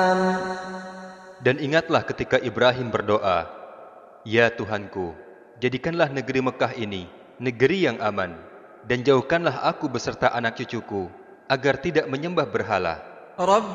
Dan ingatlah ketika Ibrahim berdoa, "Ya Tuhanku, jadikanlah negeri Mekah ini negeri yang aman, dan jauhkanlah aku beserta anak cucuku agar tidak menyembah berhala."